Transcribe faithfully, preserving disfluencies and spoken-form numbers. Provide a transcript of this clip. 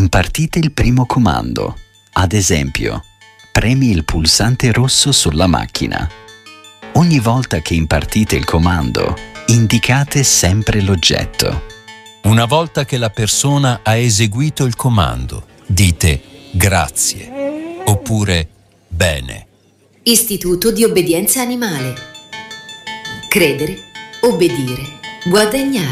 Impartite il primo comando. Ad esempio, premi il pulsante rosso sulla macchina. Ogni volta che impartite il comando, indicate sempre l'oggetto. Una volta che la persona ha eseguito il comando, dite grazie oppure bene. Istituto di obbedienza animale. Credere, obbedire, guadagnare.